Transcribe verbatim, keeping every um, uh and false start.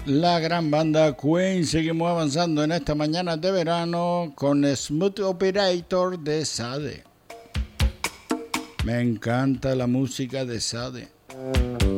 La gran banda Queen. Seguimos avanzando en esta mañana de verano con Smooth Operator de Sade. Me encanta la música de Sade.